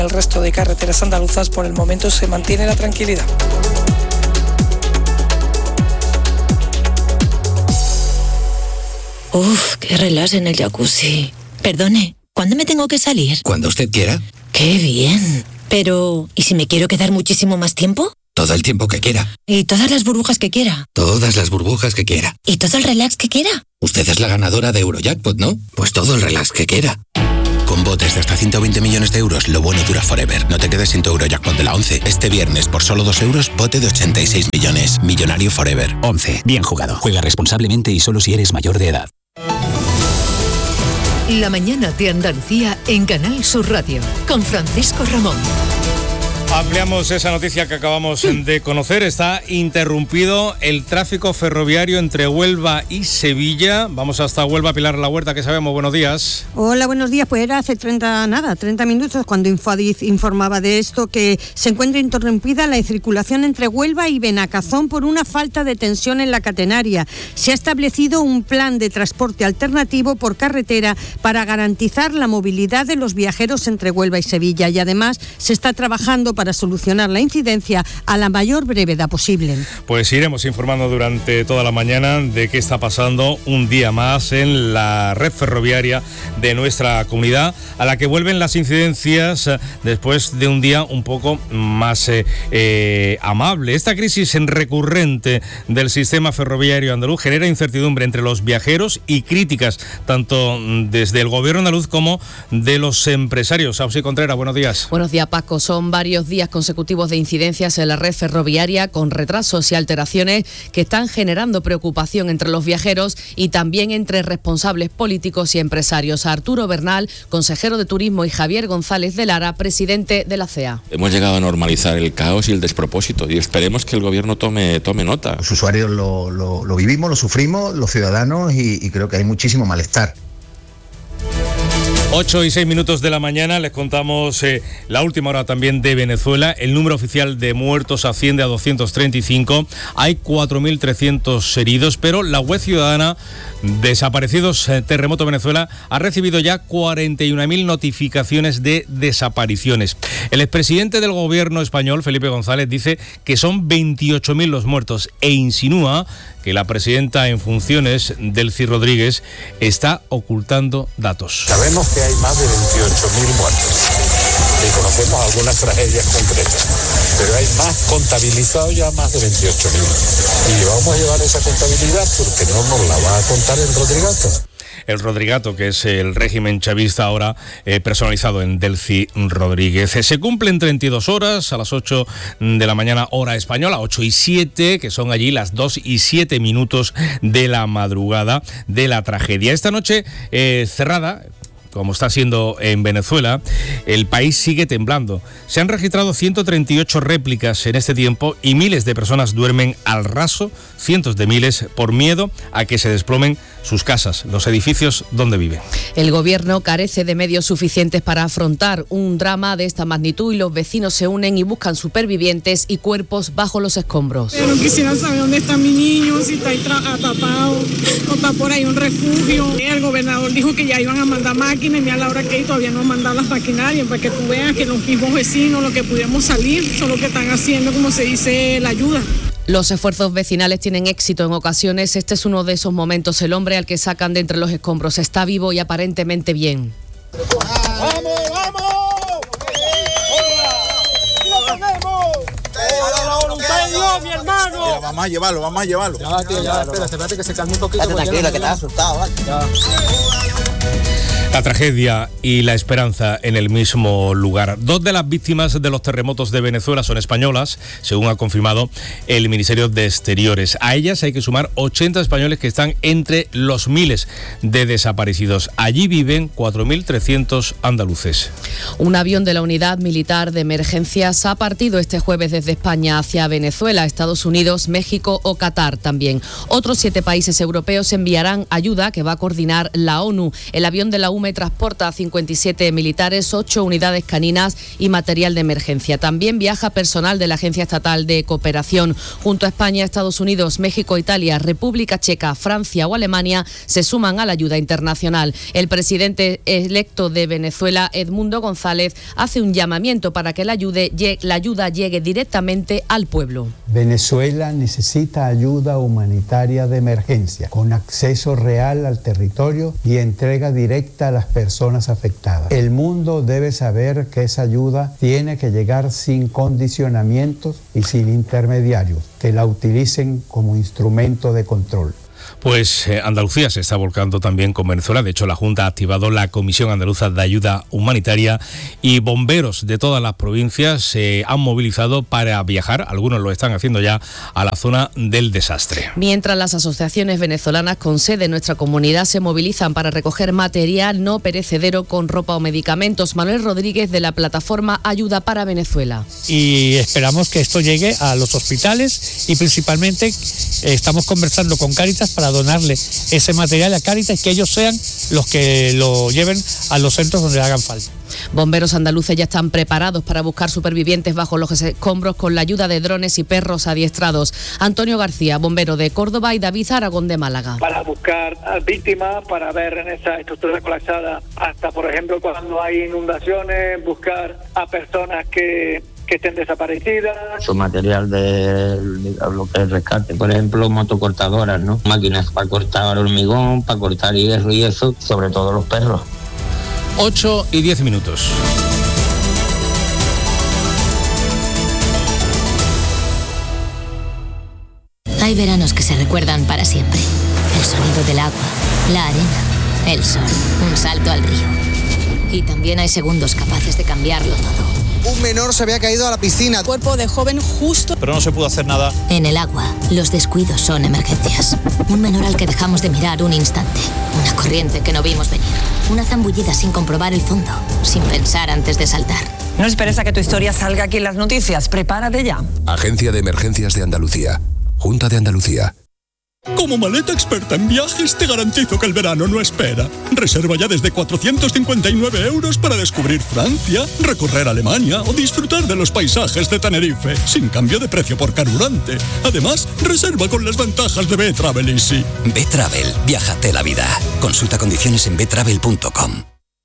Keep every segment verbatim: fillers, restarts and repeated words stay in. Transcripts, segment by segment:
El resto de carreteras andaluzas por el momento se mantiene la tranquilidad. Uf, qué relax en el jacuzzi. Perdone, ¿cuándo me tengo que salir? Cuando usted quiera. ¡Qué bien! Pero, ¿y si me quiero quedar muchísimo más tiempo? Todo el tiempo que quiera. ¿Y todas las burbujas que quiera? Todas las burbujas que quiera. ¿Y todo el relax que quiera? Usted es la ganadora de Eurojackpot, ¿no? Pues todo el relax que quiera. Con botes de hasta ciento veinte millones de euros, lo bueno dura forever. No te quedes sin tu Eurojackpot de la once. Este viernes, por solo dos euros, bote de ochenta y seis millones. Millonario forever. once. Bien jugado. Juega responsablemente y solo si eres mayor de edad. La mañana de Andalucía en Canal Sur Radio, con Francisco Ramón. Ampliamos esa noticia que acabamos de conocer. Está interrumpido el tráfico ferroviario entre Huelva y Sevilla. Vamos hasta Huelva. Pilar La Huerta, ¿qué sabemos? Buenos días. Hola, buenos días. Pues era hace treinta, nada, treinta minutos cuando Infodis informaba de esto, que se encuentra interrumpida la circulación entre Huelva y Benacazón por una falta de tensión en la catenaria. Se ha establecido un plan de transporte alternativo por carretera para garantizar la movilidad de los viajeros entre Huelva y Sevilla, y además se está trabajando para solucionar la incidencia a la mayor brevedad posible. Pues iremos informando durante toda la mañana de qué está pasando un día más en la red ferroviaria de nuestra comunidad, a la que vuelven las incidencias después de un día un poco más eh, eh, amable. Esta crisis recurrente del sistema ferroviario andaluz genera incertidumbre entre los viajeros y críticas tanto desde el gobierno andaluz como de los empresarios. Ausi Contreras, buenos días. Buenos días, Paco. Son varios días consecutivos de incidencias en la red ferroviaria con retrasos y alteraciones que están generando preocupación entre los viajeros y también entre responsables políticos y empresarios. Arturo Bernal, consejero de Turismo, y Javier González de Lara, presidente de la C E A. Hemos llegado a normalizar el caos y el despropósito y esperemos que el gobierno tome, tome nota. Los usuarios lo, lo, lo vivimos, lo sufrimos, los ciudadanos, y, y creo que hay muchísimo malestar. ocho y seis minutos de la mañana, les contamos eh, la última hora también de Venezuela. El número oficial de muertos asciende a doscientos treinta y cinco, hay cuatro mil trescientos heridos, pero la web ciudadana Desaparecidos eh, Terremoto Venezuela ha recibido ya cuarenta y una mil notificaciones de desapariciones. El expresidente del gobierno español, Felipe González, dice que son veintiocho mil los muertos e insinúa que la presidenta en funciones, Delcy Rodríguez, está ocultando datos. Sabemos que hay más de veintiocho mil muertos y conocemos algunas tragedias concretas, pero hay más contabilizados, ya más de veintiocho mil. Y vamos a llevar esa contabilidad porque no nos la va a contar el Rodrigato. El Rodrigato, que es el régimen chavista ahora eh, personalizado en Delcy Rodríguez. Se cumplen treinta y dos horas a las ocho de la mañana, hora española, ocho y siete, que son allí las dos y siete minutos de la madrugada de la tragedia. Esta noche eh, cerrada, como está siendo en Venezuela, el país sigue temblando. Se han registrado ciento treinta y ocho réplicas en este tiempo y miles de personas duermen al raso, cientos de miles, por miedo a que se desplomen sus casas, los edificios donde viven. El gobierno carece de medios suficientes para afrontar un drama de esta magnitud y los vecinos se unen y buscan supervivientes y cuerpos bajo los escombros. Pero quisiera saber dónde está mi niño, si está atrapado o está por ahí un refugio. El gobernador dijo que ya iban a mandar máquinas, y a la hora que hay todavía no han mandado las maquinarias, para que tú veas que los mismos vecinos, lo que pudimos salir, son los que están haciendo, como se dice, la ayuda. Los esfuerzos vecinales tienen éxito en ocasiones. Este es uno de esos momentos. El hombre al que sacan de entre los escombros está vivo y aparentemente bien. ¡Vamos, vamos! ¡Lo tenemos! ¡A la voluntad de Dios, mi hermano! Mira, vamos a llevarlo, vamos a llevarlo. Ya, tío, ya, espérate, espérate que se calme un poquito. Estate tranquilo, que te has asustado, ¿vale? Ya. La tragedia y la esperanza en el mismo lugar. Dos de las víctimas de los terremotos de Venezuela son españolas, según ha confirmado el Ministerio de Exteriores. A ellas hay que sumar ochenta españoles que están entre los miles de desaparecidos. Allí viven cuatro mil trescientos andaluces. Un avión de la Unidad Militar de Emergencias ha partido este jueves desde España hacia Venezuela, Estados Unidos, México o Qatar también. Otros siete países europeos enviarán ayuda que va a coordinar la ONU. El avión de la U UME transporta cincuenta y siete militares, ocho unidades caninas y material de emergencia. También viaja personal de la Agencia Estatal de Cooperación. Junto a España, Estados Unidos, México, Italia, República Checa, Francia o Alemania se suman a la ayuda internacional. El presidente electo de Venezuela, Edmundo González, hace un llamamiento para que la ayuda, la ayuda llegue directamente al pueblo. Venezuela necesita ayuda humanitaria de emergencia, con acceso real al territorio y entrega directa a las personas afectadas. El mundo debe saber que esa ayuda tiene que llegar sin condicionamientos y sin intermediarios que la utilicen como instrumento de control. Pues eh, Andalucía se está volcando también con Venezuela. De hecho, la Junta ha activado la Comisión Andaluza de Ayuda Humanitaria y bomberos de todas las provincias se han movilizado para viajar, algunos lo están haciendo ya, a la zona del desastre. Mientras las asociaciones venezolanas con sede en nuestra comunidad se movilizan para recoger material no perecedero con ropa o medicamentos. Manuel Rodríguez, de la plataforma Ayuda para Venezuela. Y esperamos que esto llegue a los hospitales y principalmente eh, estamos conversando con Cáritas para donarle ese material a Cáritas y que ellos sean los que lo lleven a los centros donde hagan falta. Bomberos andaluces ya están preparados para buscar supervivientes bajo los escombros con la ayuda de drones y perros adiestrados. Antonio García, bombero de Córdoba, y David Aragón de Málaga. Para buscar a víctimas, para ver en esa estructura colapsada, hasta por ejemplo cuando hay inundaciones, buscar a personas que... que estén desaparecidas. Su material de, de lo que es rescate, por ejemplo, motocortadoras, ¿no? Máquinas para cortar hormigón, para cortar hierro y eso, sobre todo los perros. ocho y diez minutos. Hay veranos que se recuerdan para siempre. El sonido del agua, la arena, el sol, un salto al río. Y también hay segundos capaces de cambiarlo todo. Un menor se había caído a la piscina. Cuerpo de joven justo. Pero no se pudo hacer nada. En el agua, los descuidos son emergencias. Un menor al que dejamos de mirar un instante. Una corriente que no vimos venir. Una zambullida sin comprobar el fondo. Sin pensar antes de saltar. No esperes a que tu historia salga aquí en las noticias. Prepárate ya. Agencia de Emergencias de Andalucía. Junta de Andalucía. Como maleta experta en viajes, te garantizo que el verano no espera. Reserva ya desde cuatrocientos cincuenta y nueve euros para descubrir Francia, recorrer Alemania o disfrutar de los paisajes de Tenerife, sin cambio de precio por carburante. Además, reserva con las ventajas de B-Travel Easy. B-Travel, viájate la vida. Consulta condiciones en b travel punto com.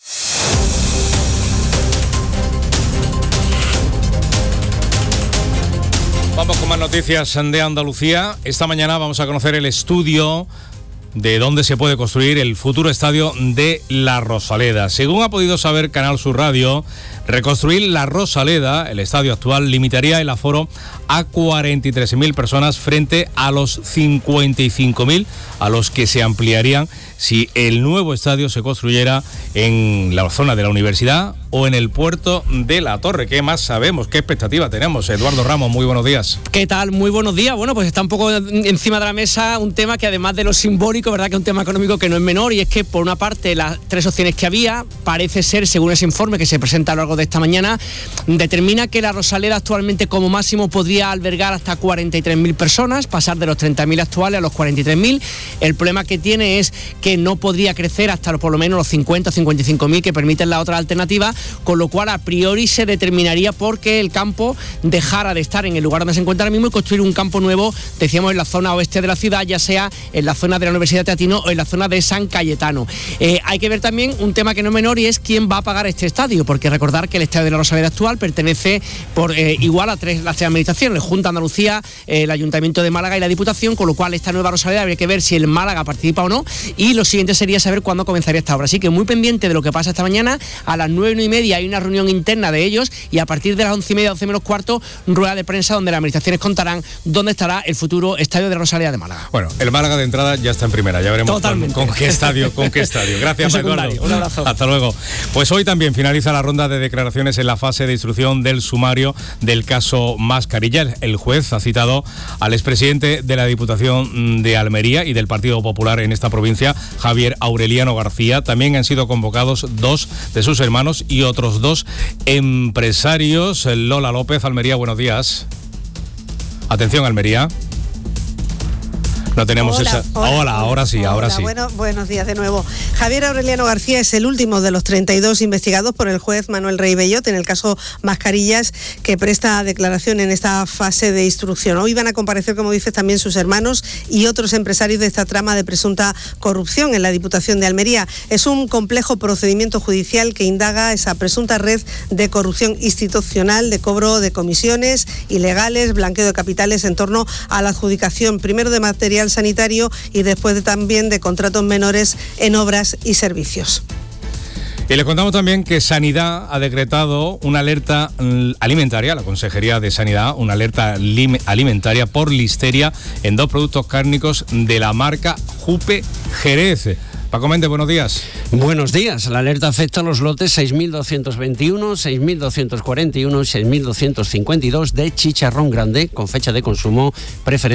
Vamos con más noticias de Andalucía. Esta mañana vamos a conocer el estudio de dónde se puede construir el futuro estadio de La Rosaleda. Según ha podido saber Canal Sur Radio, reconstruir La Rosaleda, el estadio actual, limitaría el aforo a cuarenta y tres mil personas frente a los cincuenta y cinco mil a los que se ampliarían si el nuevo estadio se construyera en la zona de la universidad o en el puerto de La Torre. ¿Qué más sabemos? ¿Qué expectativa tenemos? Eduardo Ramos, muy buenos días. ¿Qué tal? Muy buenos días. Bueno, pues está un poco encima de la mesa un tema que, además de lo simbólico, verdad que es un tema económico que no es menor, y es que por una parte las tres opciones que había, parece ser, según ese informe que se presenta a lo largo de esta mañana, determina que La Rosaleda actualmente como máximo podría albergar hasta cuarenta y tres mil personas, pasar de los treinta mil actuales a los cuarenta y tres mil. El problema que tiene es que no podría crecer hasta por lo menos los cincuenta o cincuenta y cinco mil que permiten la otra alternativa, con lo cual a priori se determinaría porque el campo dejara de estar en el lugar donde se encuentra ahora mismo y construir un campo nuevo, decíamos, en la zona oeste de la ciudad, ya sea en la zona de la Universidad de Teatino o en la zona de San Cayetano. Eh, hay que ver también un tema que no es menor, y es quién va a pagar este estadio, porque recordar que el estadio de La Rosaleda actual pertenece por eh, igual a tres, las tres administraciones, Junta de Andalucía, eh, el Ayuntamiento de Málaga y la Diputación, con lo cual esta nueva Rosaleda habría que ver si el Málaga participa o no, y lo siguiente sería saber cuándo comenzaría esta obra. Así que muy pendiente de lo que pasa esta mañana. A las nueve y media hay una reunión interna de ellos, y a partir de las once y media, doce menos cuarto, rueda de prensa donde las administraciones contarán dónde estará el futuro estadio de La Rosaleda de Málaga. Bueno, el Málaga de entrada ya está en primera, ya veremos con, con qué estadio, con qué estadio. Gracias, Eduardo. Un abrazo. Hasta luego. Pues hoy también finaliza la ronda de declaraciones en la fase de instrucción del sumario del caso Mascarilla. El juez ha citado al expresidente de la Diputación de Almería y del Partido Popular en esta provincia, Javier Aureliano García. También han sido convocados dos de sus hermanos y otros dos empresarios. Lola López, Almería, buenos días. Atención, Almería. no tenemos hola, esa... Hola, hola, ahora sí, hola, ahora sí. Bueno, buenos días de nuevo. Javier Aureliano García es el último de los treinta y dos investigados por el juez Manuel Rey Bellot en el caso Mascarillas, que presta declaración en esta fase de instrucción. Hoy van a comparecer, como dices, también sus hermanos y otros empresarios de esta trama de presunta corrupción en la Diputación de Almería. Es un complejo procedimiento judicial que indaga esa presunta red de corrupción institucional, de cobro de comisiones ilegales, blanqueo de capitales en torno a la adjudicación primero de material sanitario y después de, también de contratos menores en obras y servicios. Y les contamos también que Sanidad ha decretado una alerta alimentaria, la Consejería de Sanidad, una alerta alimentaria por listeria en dos productos cárnicos de la marca Jupe Jerez. Paco Méndez, buenos días. Buenos días. La alerta afecta a los lotes seis mil doscientos veintiuno, seis mil doscientos cuarenta y uno y seis mil doscientos cincuenta y dos de chicharrón grande con fecha de consumo preferente